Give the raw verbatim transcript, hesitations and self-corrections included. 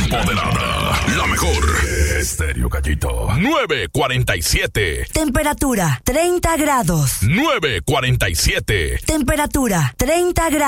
empoderada. La mejor. Estéreo Gallito. nueve cuarenta y siete. Temperatura treinta grados. nueve cuarenta y siete. Temperatura treinta grados.